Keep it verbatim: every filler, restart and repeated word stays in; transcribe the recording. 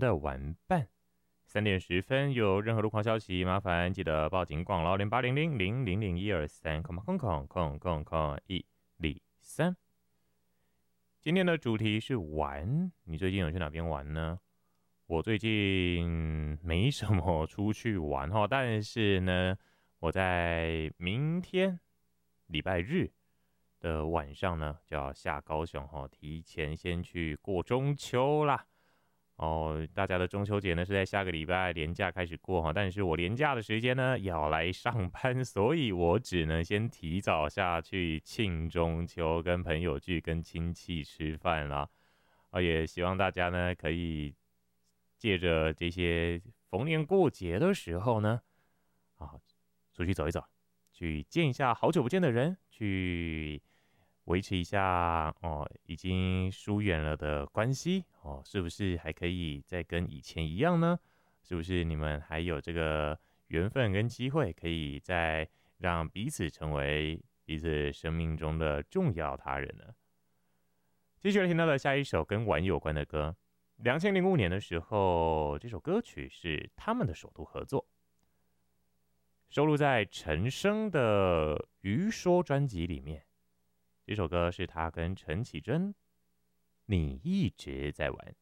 的玩伴。三点十分有任何路况消息，麻烦记得报警广喽，零八零零零零零一二三空空空空空空一零三。今天的主题是玩，你最近有去哪边玩呢？我最近没什么出去玩哈，但是呢，我在明天礼拜日的晚上呢，就要下高雄哈，提前先去过中秋啦。哦，大家的中秋节呢是在下个礼拜连假开始过哈，但是我连假的时间呢要来上班，所以我只能先提早下去庆中秋，跟朋友聚，跟亲戚吃饭啦。啊，也希望大家呢可以借着这些逢年过节的时候呢，啊，出去走一走，去见一下好久不见的人，去维持一下哦，已经疏远了的关系哦，是不是还可以再跟以前一样呢？是不是你们还有这个缘分跟机会，可以再让彼此成为彼此生命中的重要他人呢？接下来听到的下一首跟玩有关的歌，两千零五年的时候，这首歌曲是他们的首度合作，收录在陈升的《余说》专辑里面。这首歌是他跟陈绮贞，你一直在玩。